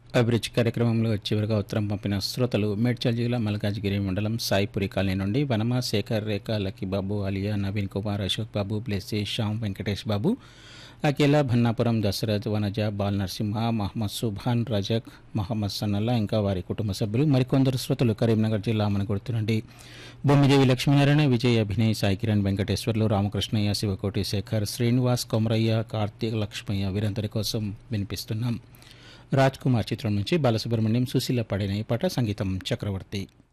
అభిరుచి కార్యక్రమంలో చివరిగా ఉత్తరం పంపిన శ్రోతలు మేడ్చల్ జిల్లా మల్కాజ్గిరి మండలం సాయిపురి కాలనీ నుండి వనమా శేఖర్ రేఖ లక్కీబాబు అలియా నవీన్ కుమార్ అశోక్ బాబు బ్లెస్సీ శ్యామ్ వెంకటేష్ బాబు అఖిల భన్నాపురం దశరథ్ వనజ బాల్ నరసింహ మహమ్మద్ సుభాన్ రజక్ మహమ్మద్ సన్నల్లా ఇంకా వారి కుటుంబ సభ్యులు మరికొందరు శ్రోతలు కరీంనగర్ జిల్లా మనగుర్తు నుండి బొమ్మిదేవి లక్ష్మీనారాయణ విజయ్ అభినయ్ సాయి కిరణ్ వెంకటేశ్వర్లు రామకృష్ణయ్య శివకోటి శేఖర్ శ్రీనివాస్ కొమరయ్య కార్తీక్ లక్ష్మయ్య వీరందరి కోసం వినిపిస్తున్నాం. రాజ్ కుమార్ చిత్రం నుంచి బాలసుబ్రహ్మణ్యం సుశీల పాడిన ఈ పాట సంగీతం చక్రవర్తి.